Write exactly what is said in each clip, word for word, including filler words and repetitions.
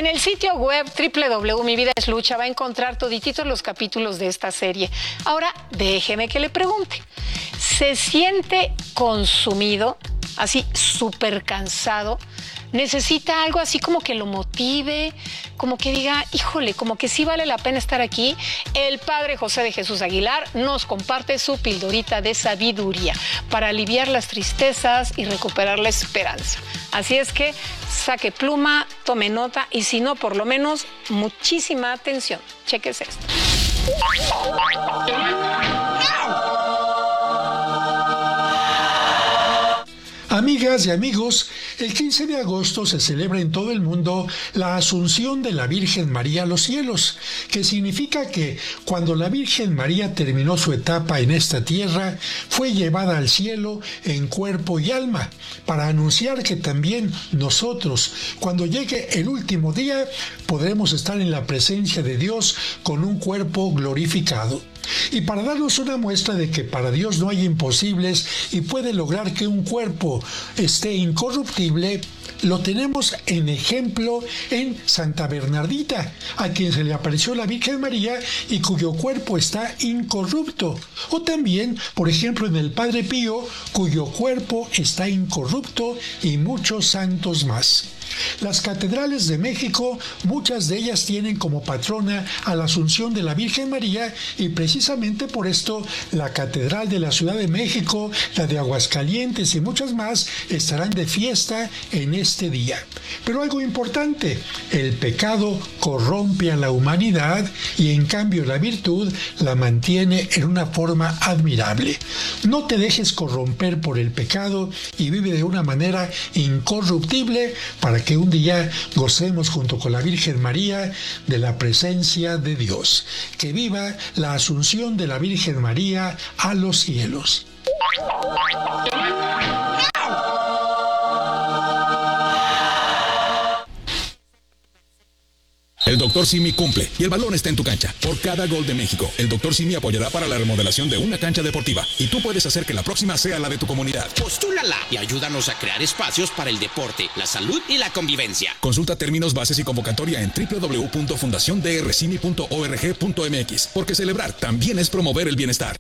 el sitio web doble u doble u doble u punto mi vida es lucha va a encontrar todititos los capítulos de esta serie. Ahora, déjeme que le pregunte. ¿Se siente consumido, así súper cansado? ¿Necesita algo así como que lo motive, como que diga, híjole, como que sí vale la pena estar aquí? El padre José de Jesús Aguilar nos comparte su pildorita de sabiduría para aliviar las tristezas y recuperar la esperanza. Así es que saque pluma, tome nota y si no, por lo menos muchísima atención. Chéquese esto. Amigas y amigos, el quince de agosto se celebra en todo el mundo la Asunción de la Virgen María a los cielos, que significa que cuando la Virgen María terminó su etapa en esta tierra, fue llevada al cielo en cuerpo y alma, para anunciar que también nosotros, cuando llegue el último día, podremos estar en la presencia de Dios con un cuerpo glorificado. Y para darnos una muestra de que para Dios no hay imposibles y puede lograr que un cuerpo esté incorruptible, lo tenemos en ejemplo en Santa Bernardita, a quien se le apareció la Virgen María y cuyo cuerpo está incorrupto. O también, por ejemplo, en el Padre Pío, cuyo cuerpo está incorrupto, y muchos santos más. Las catedrales de México, muchas de ellas tienen como patrona a la Asunción de la Virgen María, y precisamente por esto la Catedral de la Ciudad de México, la de Aguascalientes y muchas más estarán de fiesta en este día. Pero algo importante, el pecado corrompe a la humanidad y en cambio la virtud la mantiene en una forma admirable. No te dejes corromper por el pecado y vive de una manera incorruptible para que un día gocemos junto con la Virgen María de la presencia de Dios. Que viva la Asunción de la Virgen María a los cielos. El doctor Simi cumple y el balón está en tu cancha. Por cada gol de México, el doctor Simi apoyará para la remodelación de una cancha deportiva. Y tú puedes hacer que la próxima sea la de tu comunidad. Postúlala y ayúdanos a crear espacios para el deporte, la salud y la convivencia. Consulta términos, bases y convocatoria en doble u doble u doble u punto fundación d r simi punto org punto m x, porque celebrar también es promover el bienestar.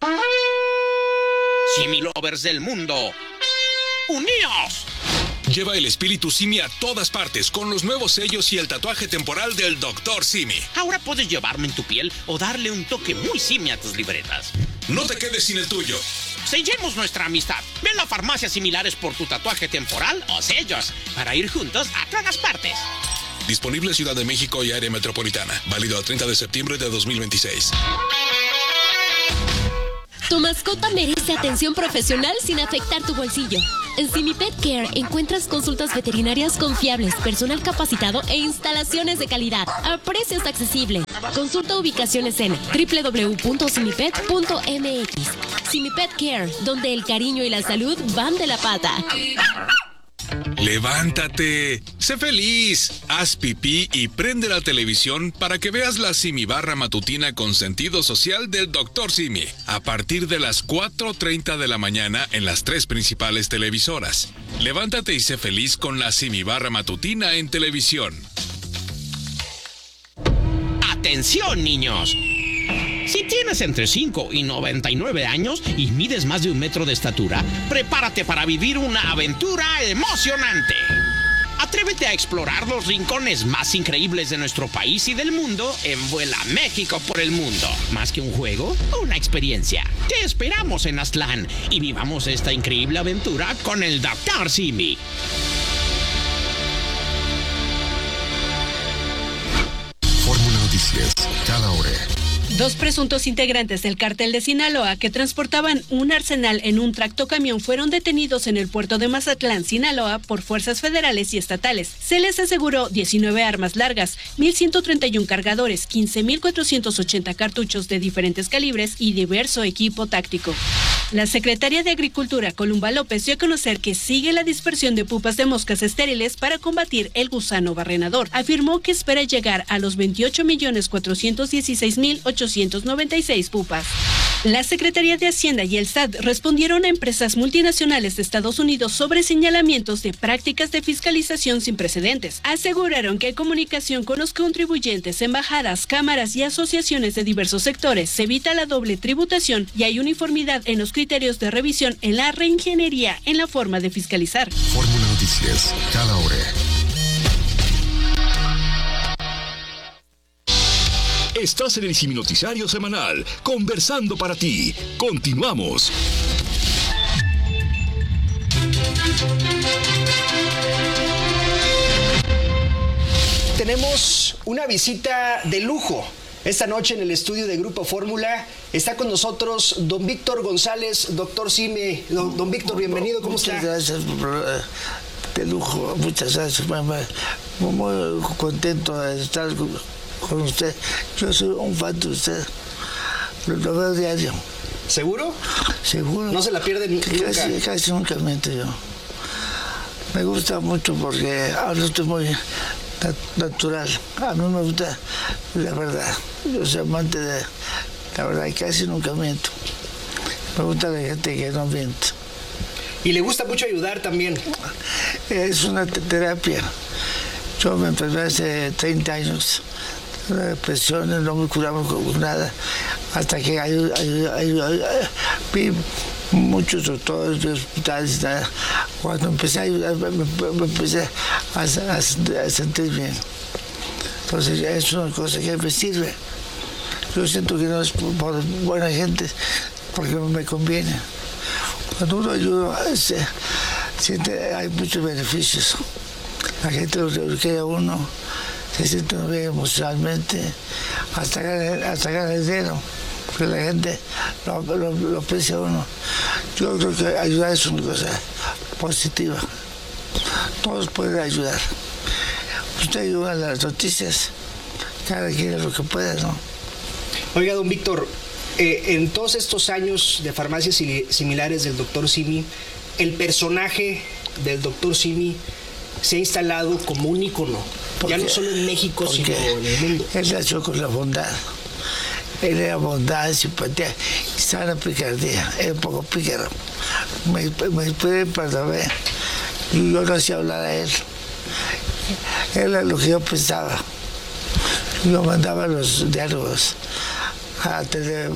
Simi Lovers del mundo, ¡uníos! Lleva el espíritu Simi a todas partes con los nuevos sellos y el tatuaje temporal del doctor Simi. Ahora puedes llevarme en tu piel o darle un toque muy Simi a tus libretas. No te quedes sin el tuyo. Sellemos nuestra amistad. Ven a farmacias similares por tu tatuaje temporal o sellos para ir juntos a todas partes. Disponible Ciudad de México y área metropolitana. Válido al treinta de septiembre de dos mil veintiséis. Tu mascota merece atención profesional sin afectar tu bolsillo. En Simi Pet Care encuentras consultas veterinarias confiables, personal capacitado e instalaciones de calidad a precios accesibles. Consulta ubicaciones en doble u doble u doble u punto simi pet punto m x. Simi Pet Care, donde el cariño y la salud van de la pata. ¡Levántate! ¡Sé feliz! Haz pipí y prende la televisión para que veas la Simi Barra matutina con sentido social del doctor Simi. A partir de las cuatro treinta de la mañana en las tres principales televisoras. Levántate y sé feliz con la Simi Barra matutina en televisión. ¡Atención, niños! Si tienes entre cinco y noventa y nueve años y mides más de un metro de estatura, prepárate para vivir una aventura emocionante. Atrévete a explorar los rincones más increíbles de nuestro país y del mundo en Vuela México por el Mundo. Más que un juego, una experiencia. Te esperamos en Aztlán y vivamos esta increíble aventura con el doctor Simi. Fórmula Noticias, cada hora. Dos presuntos integrantes del cártel de Sinaloa que transportaban un arsenal en un tractocamión fueron detenidos en el puerto de Mazatlán, Sinaloa, por fuerzas federales y estatales. Se les aseguró diecinueve armas largas, mil ciento treinta y uno cargadores, quince mil cuatrocientos ochenta cartuchos de diferentes calibres y diverso equipo táctico. La secretaria de Agricultura, Columba López, dio a conocer que sigue la dispersión de pupas de moscas estériles para combatir el gusano barrenador. Afirmó que espera llegar a los veintiocho millones cuatrocientos dieciséis mil ochocientos noventa y seis pupas. La Secretaría de Hacienda y el S A T respondieron a empresas multinacionales de Estados Unidos sobre señalamientos de prácticas de fiscalización sin precedentes. Aseguraron que hay comunicación con los contribuyentes, embajadas, cámaras y asociaciones de diversos sectores. Se evita la doble tributación y hay uniformidad en los criterios de revisión en la reingeniería en la forma de fiscalizar. Fórmula Noticias, cada hora. Estás en el Siminoticiario Semanal, conversando para ti. Continuamos. Tenemos una visita de lujo. Esta noche en el estudio de Grupo Fórmula está con nosotros don Víctor González, doctor Simi. Don, don Víctor, bienvenido, ¿cómo muchas está? Gracias, de lujo, muchas gracias, mamá. Muy contento de estar con, con usted. Yo soy un fan de usted, lo, lo veo diario. ¿Seguro? Seguro. ¿No se la pierde nunca? Casi, casi nunca miento yo. Me gusta mucho porque ahora estoy muy natural. A mí me gusta la verdad. Yo soy amante de la verdad y casi nunca miento. Me gusta la gente que no miente. Y le gusta mucho ayudar también. Es una terapia. Yo me enfermé hace treinta años. Una depresión, no me curaba con nada. Hasta que ayud, ayud, ayud, ayud, vi muchos doctores de hospitales y nada. Cuando empecé a ayudar, me, me empecé a, a, a sentir bien. Entonces es una cosa que me sirve. Yo siento que no es por buena gente, porque me conviene. Cuando uno ayuda, se, siente, hay muchos beneficios. La gente lo quiere a uno, se siente bien emocionalmente, hasta ganar, hasta ganar dinero, porque la gente lo, lo, lo aprecia a uno. Yo creo que ayudar es una cosa positiva. Todos pueden ayudar. Usted ayuda en las noticias, cada quien lo que pueda, ¿no? Oiga, don Víctor, eh, en todos estos años de farmacias similares del doctor Simi, el personaje del doctor Simi se ha instalado como un ícono, ya no solo en México, sino en el mundo. Él nació con la bondad. Él era bondad, simpatía y sana picardía. Era un poco pícaro. Me, me inspiré para ver. Y yo no hacía hablar a él. Era lo que yo pensaba. Yo mandaba los diálogos a Tele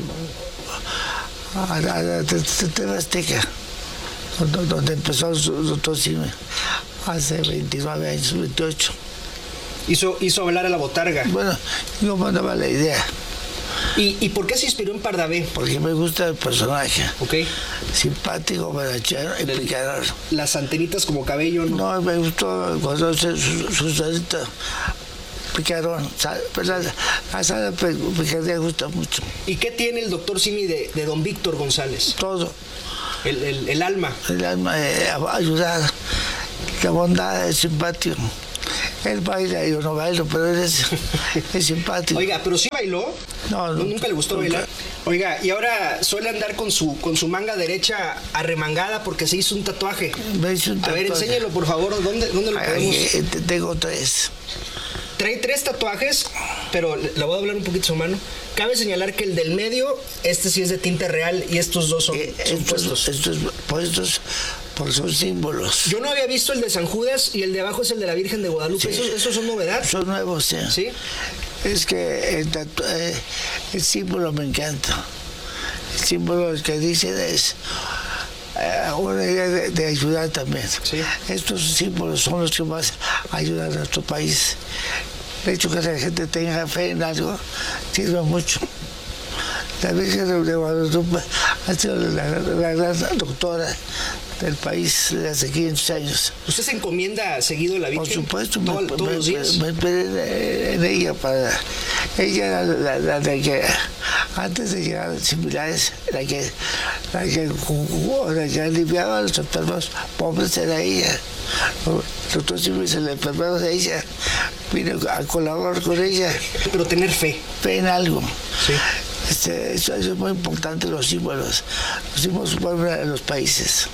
a, a, a, a Tele Azteca, donde, donde empezó el doctor Simi, hace veintinueve años, veintiocho. Hizo, hizo hablar a la botarga. Bueno, yo mandaba la idea. ¿Y, ¿Y por qué se inspiró en Pardavé? Porque me gusta el personaje. Ok. Simpático, barachero y picador. Las antenitas como cabello, ¿no? No, me gustó cuando su, su, su salita picarón. Pero la, la sala picardía me gusta mucho. ¿Y qué tiene el doctor Simi de, de don Víctor González? Todo. El, el, el alma. El alma, eh, ayudar. La bondad, es simpático. Él baila, yo no bailo, pero él es, es simpático. Oiga, ¿pero sí bailó? No, no. ¿Nunca le gustó nunca. bailar? Oiga, y ahora suele andar con su, con su manga derecha arremangada porque se hizo un tatuaje. Me hizo un tatuaje. A ver, enséñelo, por favor. ¿Dónde, dónde lo podemos? Ay, tengo tres. Trae tres tatuajes, pero le voy a doblar un poquito su mano. Cabe señalar que el del medio, este sí es de tinte real y estos dos son, eh, son estos, puestos. Estos puestos porque son símbolos. Yo no había visto el de San Judas y el de abajo es el de la Virgen de Guadalupe. Sí. ¿Esos, ¿Esos son novedad? Son nuevos, sí. ¿Sí? Es que el, tatu eh, el símbolo me encanta. El símbolo que dice es eh, una idea de, de ayudar también. Sí. Estos símbolos son los que más ayudan a nuestro país. El hecho que la gente tenga fe en algo sirve mucho. La Virgen de Guadalupe ha sido la, la gran doctora del país desde hace quinientos años. ¿Usted se encomienda seguido a la Virgen? Por supuesto, Todo, me, todos me, los días. Me esperé en ella para... Ella era la, la, la que, antes de llegar a similares, la que, la que, la que aliviaba a los enfermos pobres era ella. El doctor Simi se le enfermó de ella, vino a colaborar con ella. Pero tener fe. Fe en algo. Sí. Este, eso, eso es muy importante, los símbolos. Los símbolos pueblos en los países.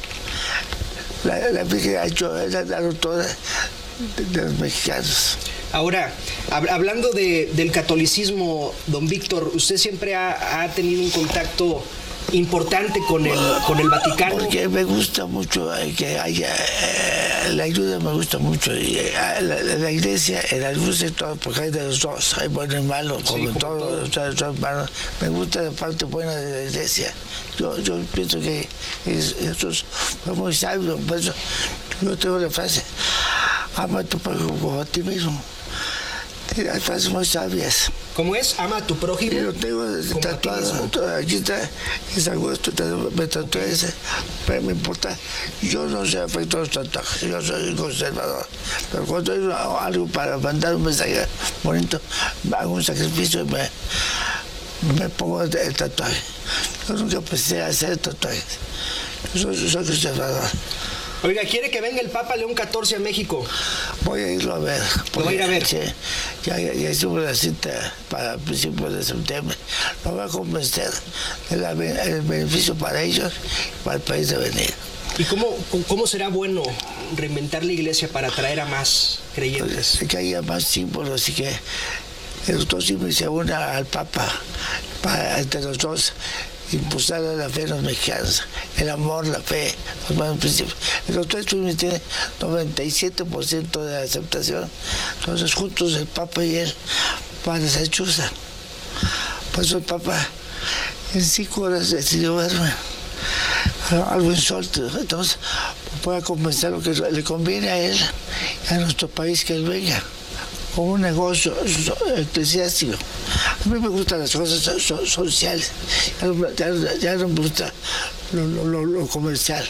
La, la Virgen ha hecho la, la doctora de, de los mexicanos. Ahora, hab hablando de, del catolicismo, don Víctor, usted siempre ha, ha tenido un contacto importante con el, con el Vaticano? Porque me gusta mucho que haya, eh, la ayuda me gusta mucho, y eh, la, la iglesia, en la luz y todo, porque hay de los dos, hay bueno y malo, como, sí, como todos todo. Los hermanos. Me gusta la parte buena de la iglesia. Yo, yo pienso que es, eso es muy sabio, por eso yo tengo la frase, ama a tu prójimo como a ti mismo. Hay frases muy sabias. ¿Cómo es? Ama a tu prójimo. Yo lo tengo tatuado. Aquí está, es agosto, me tatué ese. Pero me importa. Yo no soy afecto a los tatuajes, yo soy conservador. Pero cuando hay algo para mandar un mensaje bonito, hago un sacrificio y me, me pongo el tatuaje. Yo nunca pensé hacer tatuajes. Yo soy, soy conservador. Oiga, ¿quiere que venga el Papa León catorce a México? Voy a irlo a ver. ¿Lo va a ir a ver? Sí, ya, ya, ya hicimos la cita para principios de septiembre. Lo voy a convencer del beneficio para ellos y para el país de venir. ¿Y cómo, cómo será bueno reinventar la iglesia para atraer a más creyentes? Pues, que haya más símbolos y que el doctor Simi se una al Papa para, entre los dos, impulsar a la fe en los mexicanos, el amor, la fe, los buenos principios. El doctor Simi tiene noventa y siete por ciento de aceptación. Entonces, juntos el Papa y él van a hacer chuza. Por eso el Papa en cinco horas decidió verme. Algo insólito. Entonces, voy a convencer lo que le conviene a él y a nuestro país que él venga, como un negocio eclesiástico. A mí me gustan las cosas so, sociales, ya, ya, ya no me gusta lo, lo, lo comercial.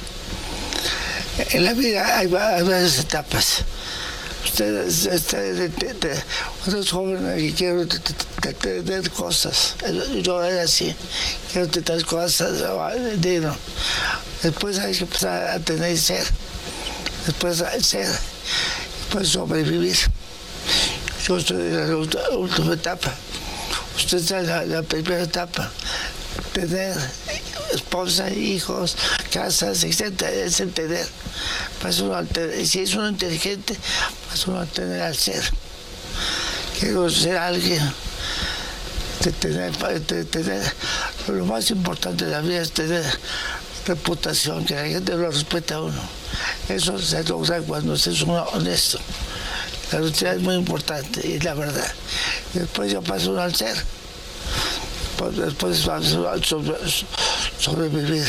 En la vida hay, hay varias etapas. Ustedes, ustedes, ustedes jóvenes que quieren tener cosas, yo era así, quiero tener cosas, dinero. Después hay que empezar a tener ser, después ser, después sobrevivir. Yo estoy en la última etapa, usted está en la, la primera etapa, tener esposa, hijos, casas, etcétera, es el tener. Y si es uno inteligente, pasa uno a tener al ser. Quiero ser alguien, de tener, de tener, lo más importante de la vida es tener reputación, que la gente lo respete a uno. Eso se logra cuando se es uno honesto. La honestidad es muy importante y la verdad. Y después ya pasa uno al ser. Después va a sobre, sobrevivir.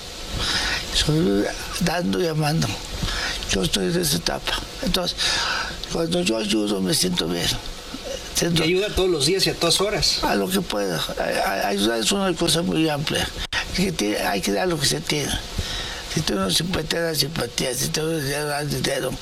Sobrevivir dando y amando. Yo estoy en esa etapa. Entonces, cuando yo ayudo me siento bien. Siento, ayuda todos los días y a todas horas. A lo que pueda. Ayudar es una cosa muy amplia. Que tiene, hay que dar lo que se tiene. Si tú no simpatía, da simpatía. Si tú no das dinero,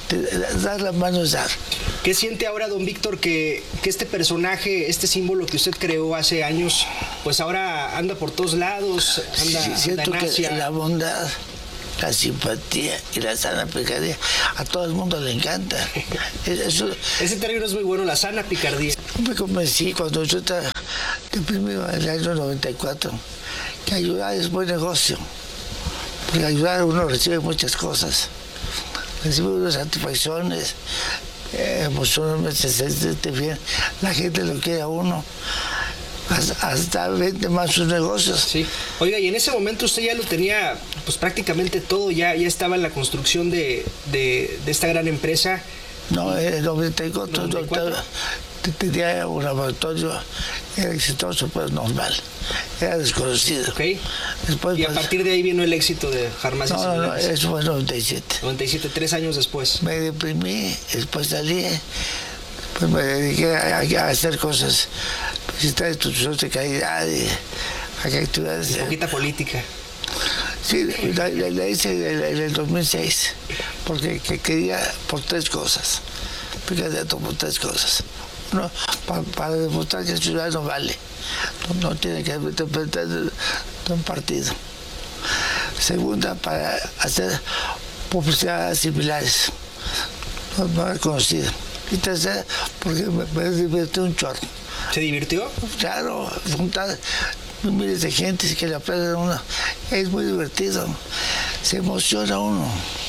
dar la mano es dar. ¿Qué siente ahora, don Víctor, que, que este personaje, este símbolo que usted creó hace años, pues ahora anda por todos lados, anda, sí, siento anda en Asia? Que la bondad, la simpatía y la sana picardía a todo el mundo le encanta. Eso, ese término es muy bueno, la sana picardía. Me convencí cuando yo estaba deprimido en el año noventa y cuatro que ayudar es buen negocio, porque ayudar uno recibe muchas cosas, recibe unas satisfacciones, eh, emocionalmente se siente bien, la gente lo quiere a uno. Hasta, hasta vende más sus negocios. Sí. Oiga, y en ese momento usted ya lo tenía, pues prácticamente todo, ya, ya estaba en la construcción de, de, de esta gran empresa. No, en el noventa y cuatro, noventa y cuatro. Tenía un laboratorio, era exitoso, pero normal, era desconocido. Okay. Después, y a partir de ahí vino el éxito de Farmacias No, no, no, Similares. eso fue en noventa y siete. noventa y siete, tres años después. Me deprimí, después salí, pues me dediqué a, a hacer cosas, visitar instituciones de calidad y a actividades. Un poquita política. Sí, la, la, la hice en el dos mil seis, porque que quería por tres cosas, candidato por tres cosas. No, para, para demostrar que el ciudadano vale, no, no tiene que depender de, de un partido. Segunda, para hacer publicidades similares, no, no era conocido. Y tercera, porque me, me divirtió un chorro. ¿Se divirtió? Claro, juntar miles de gente que le aplauden a uno, es muy divertido, se emociona uno,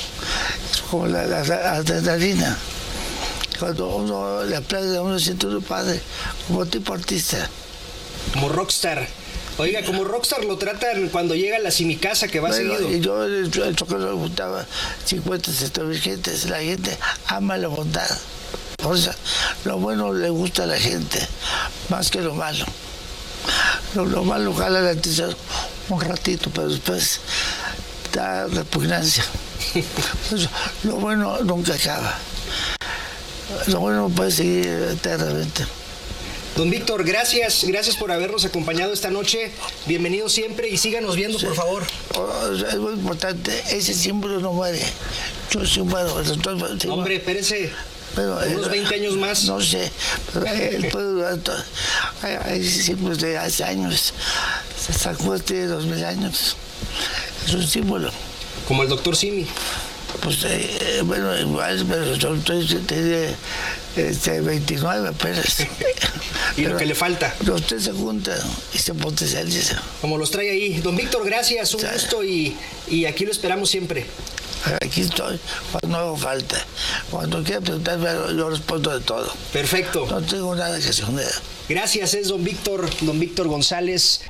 es como la, la, la adrenalina. Cuando uno le aplaude a uno, siente uno padre, como tipo artista. Como rockstar. Oiga, como rockstar lo tratan cuando llega a la Simicasa, que va bueno, seguido. Y yo, el chocolate le gustaba cincuenta, sesenta mil gentes. La gente ama la bondad. O sea, lo bueno le gusta a la gente, más que lo malo. Lo, lo malo jala la atención un ratito, pero después da repugnancia. Pues, lo bueno nunca acaba. Lo bueno puede seguir eternamente. Don Víctor, gracias, gracias por habernos acompañado esta noche. Bienvenido siempre y síganos viendo, sí. por favor. Oh, es muy importante, ese símbolo no muere. Yo sí muero. Entonces, sí, Hombre, espérese. Pero, unos eh, veinte años más. No sé, pero él puede durar todo. Hay, hay símbolos de hace años. San Juan tiene dos mil años. Es un símbolo. Como el doctor Simi. Pues eh, bueno, igual, pero yo estoy tiene este, veintinueve apenas. Y pero lo que le falta. Usted se junta y se potencializa. Como los trae ahí. Don Víctor, gracias, un gusto y, y aquí lo esperamos siempre. Aquí estoy, cuando hago falta. Cuando quiera preguntarme, yo respondo de todo. Perfecto. No tengo nada que esconder. Gracias, es don Víctor, don Víctor González.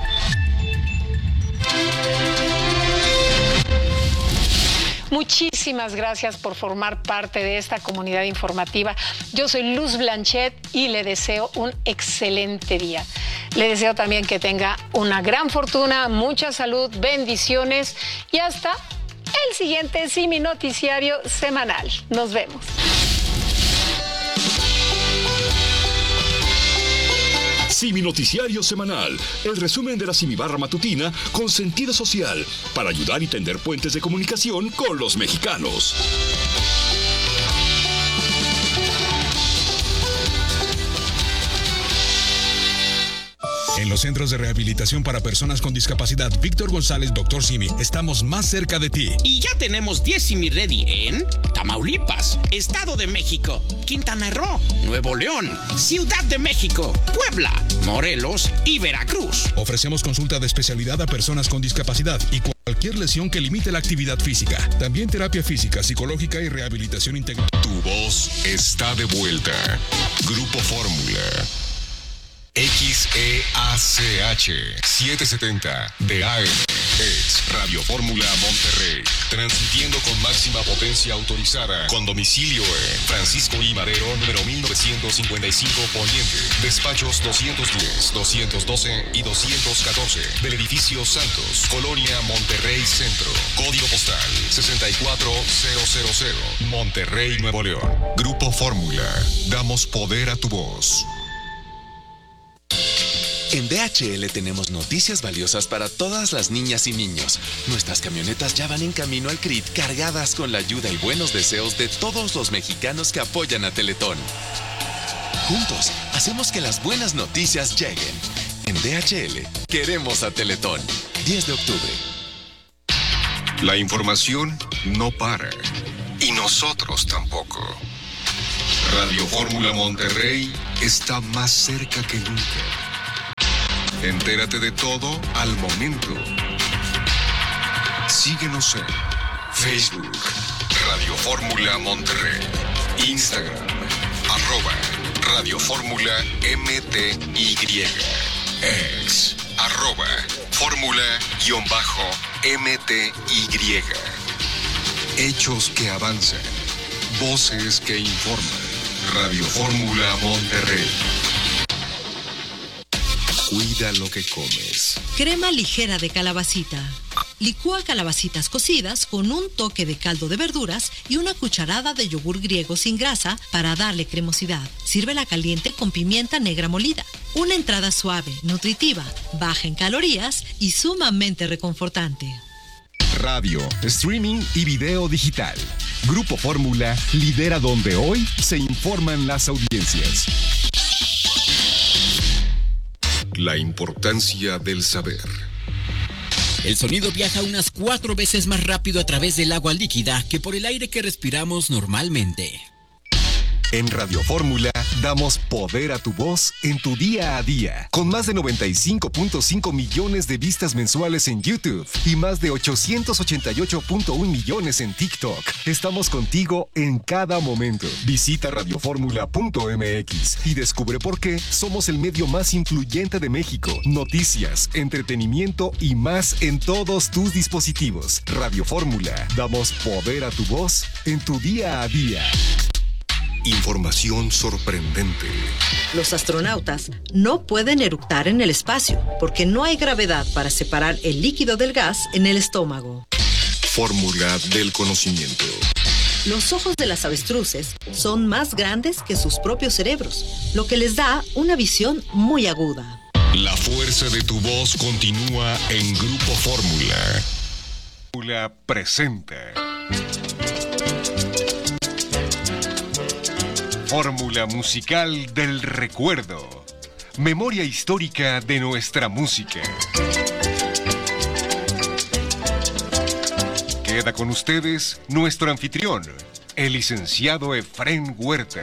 Muchísimas gracias por formar parte de esta comunidad informativa. Yo soy Luz Blanchet y le deseo un excelente día. Le deseo también que tenga una gran fortuna, mucha salud, bendiciones y hasta el siguiente Simi Noticiario semanal. Nos vemos. Simi Noticiario Semanal, el resumen de la Simi Barra Matutina con sentido social para ayudar y tender puentes de comunicación con los mexicanos. En los centros de rehabilitación para personas con discapacidad Víctor González, doctor Simi, estamos más cerca de ti. Y ya tenemos diez Simi Ready en Tamaulipas, Estado de México, Quintana Roo, Nuevo León, Ciudad de México, Puebla, Morelos y Veracruz. Ofrecemos consulta de especialidad a personas con discapacidad y cualquier lesión que limite la actividad física. También terapia física, psicológica y rehabilitación integral. Tu voz está de vuelta. Grupo Fórmula. X E A C H setecientos setenta de A M. Ex Radio Fórmula Monterrey. Transmitiendo con máxima potencia autorizada. Con domicilio en Francisco I. Madero, número mil novecientos cincuenta y cinco Poniente. Despachos doscientos diez, doscientos doce y doscientos catorce. Del edificio Santos, Colonia Monterrey Centro. Código postal sesenta y cuatro mil. Monterrey, Nuevo León. Grupo Fórmula. Damos poder a tu voz. En D H L tenemos noticias valiosas para todas las niñas y niños. Nuestras camionetas ya van en camino al C R I T cargadas con la ayuda y buenos deseos de todos los mexicanos que apoyan a Teletón. Juntos, hacemos que las buenas noticias lleguen. En D H L, queremos a Teletón. diez de octubre. La información no para. Y nosotros tampoco. Radio Fórmula Monterrey está más cerca que nunca. Entérate de todo al momento. Síguenos en Facebook, Radio Fórmula Monterrey, Instagram, arroba Radio Fórmula M T Y, ex, arroba Fórmula-M T Y. Hechos que avanzan, voces que informan. Radio Fórmula Monterrey. Cuida lo que comes. Crema ligera de calabacita. Licúa calabacitas cocidas con un toque de caldo de verduras y una cucharada de yogur griego sin grasa para darle cremosidad. Sírvela caliente con pimienta negra molida. Una entrada suave, nutritiva, baja en calorías y sumamente reconfortante. Radio, streaming y video digital. Grupo Fórmula lidera donde hoy se informan las audiencias. La importancia del saber. El sonido viaja unas cuatro veces más rápido a través del agua líquida que por el aire que respiramos normalmente. En Radio Fórmula damos poder a tu voz en tu día a día. Con más de noventa y cinco punto cinco millones de vistas mensuales en YouTube y más de ochocientos ochenta y ocho punto uno millones en TikTok. Estamos contigo en cada momento. Visita radioformula punto m x y descubre por qué somos el medio más influyente de México. Noticias, entretenimiento y más en todos tus dispositivos. Radio Fórmula. Damos poder a tu voz en tu día a día. Información sorprendente. Los astronautas no pueden eructar en el espacio porque no hay gravedad para separar el líquido del gas en el estómago. Fórmula del conocimiento. Los ojos de las avestruces son más grandes que sus propios cerebros, lo que les da una visión muy aguda. La fuerza de tu voz continúa en Grupo Fórmula. Fórmula presenta. Fórmula musical del recuerdo. Memoria histórica de nuestra música. Queda con ustedes nuestro anfitrión, el licenciado Efrén Huerta.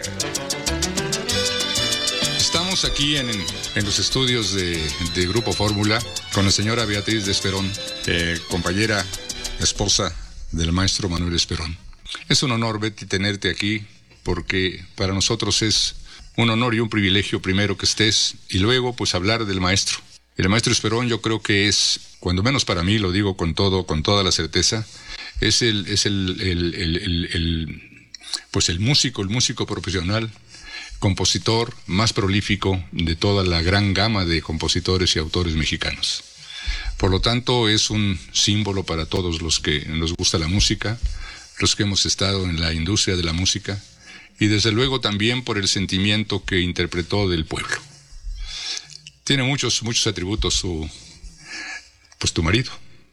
Estamos aquí en, en los estudios de, de Grupo Fórmula con la señora Beatriz de Esperón, eh, compañera, esposa del maestro Manuel Esperón. Es un honor, Betty, tenerte aquí, porque para nosotros es un honor y un privilegio primero que estés y luego pues hablar del maestro. El maestro Esperón yo creo que es, cuando menos para mí, lo digo con todo, con toda la certeza, es el, es el, el, el, el, el pues el músico, el músico profesional, compositor más prolífico de toda la gran gama de compositores y autores mexicanos. Por lo tanto, es un símbolo para todos los que nos gusta la música, los que hemos estado en la industria de la música, y desde luego también por el sentimiento que interpretó del pueblo. Tiene muchos, muchos atributos su, pues tu marido.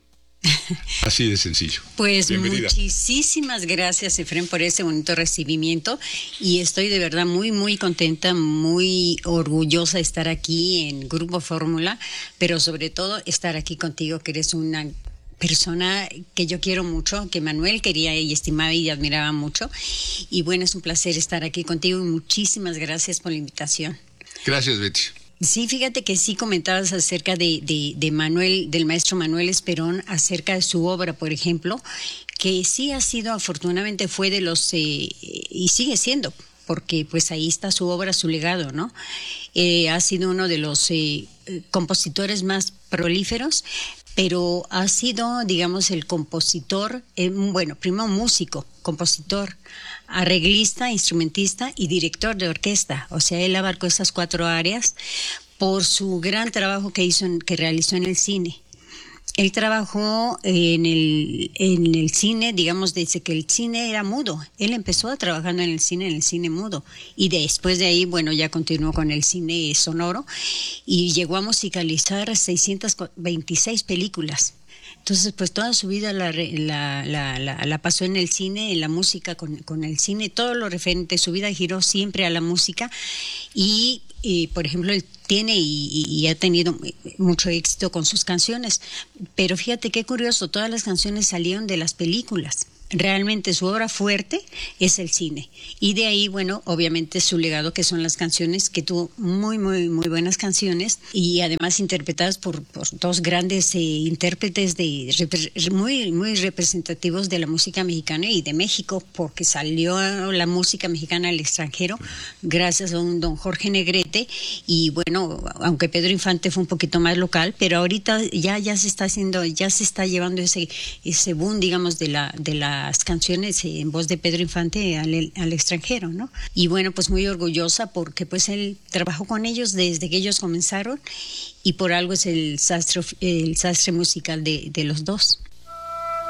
Así de sencillo. Pues bienvenida. Muchísimas gracias, Efrén, por ese bonito recibimiento, y estoy de verdad muy, muy contenta, muy orgullosa de estar aquí en Grupo Fórmula, pero sobre todo estar aquí contigo, que eres una persona que yo quiero mucho, que Manuel quería y estimaba y admiraba mucho. Y bueno, es un placer estar aquí contigo y muchísimas gracias por la invitación. Gracias, Betty. Sí, fíjate que sí comentabas acerca de, de, de Manuel, del maestro Manuel Esperón, acerca de su obra, por ejemplo, que sí ha sido, afortunadamente fue de los, eh, y sigue siendo, porque pues ahí está su obra, su legado, ¿no? Eh, ha sido uno de los eh, compositores más prolíferos, pero ha sido, digamos, el compositor, eh, bueno, primero músico, compositor, arreglista, instrumentista y director de orquesta. O sea, él abarcó esas cuatro áreas por su gran trabajo que hizo, en, que realizó en el cine. Él trabajó en el, en el cine, digamos, desde que el cine era mudo. Él empezó trabajando en el cine, en el cine mudo. Y después de ahí, bueno, ya continuó con el cine sonoro y llegó a musicalizar seiscientas veintiséis películas. Entonces, pues toda su vida la, la, la, la, la pasó en el cine, en la música, con, con el cine, todo lo referente. Su vida giró siempre a la música y, y por ejemplo, él tiene y, y ha tenido mucho éxito con sus canciones. Pero fíjate qué curioso, todas las canciones salieron de las películas. Realmente su obra fuerte es el cine. Y de ahí, bueno, obviamente su legado, que son las canciones, que tuvo muy, muy, muy buenas canciones y además interpretadas por, por dos grandes eh, intérpretes de, muy, muy representativos de la música mexicana y de México, porque salió la música mexicana al extranjero gracias a un don Jorge Negrete. Y bueno, aunque Pedro Infante fue un poquito más local, pero ahorita ya, ya se está haciendo, ya se está llevando ese, ese boom, digamos, de la, de la las canciones en voz de Pedro Infante al, al extranjero, ¿no? Y bueno, pues muy orgullosa porque pues él trabajó con ellos desde que ellos comenzaron y por algo es el sastre, el sastre musical de, de los dos.